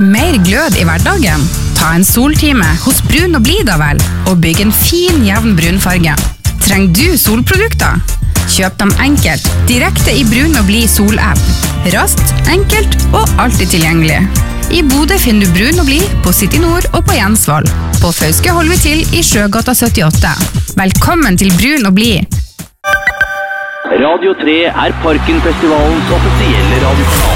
mer glød i hverdagen? Ta en soltime hos Brun og Blid da vel, og bygg en fin, jevn brunfarge. Trenger du solprodukter? Kjøp dem enkelt, direkte i Brun og Blid sol-app. Raskt, enkelt og alltid tilgjengelig. I Bodø finner du Brun og Blid på City Nord og på Jensvoll. På Fauske holder vi til i Sjøgata 78. Velkommen til Brun og Blid. Radio 3 er Parkenfestivalens offisielle radiokanal.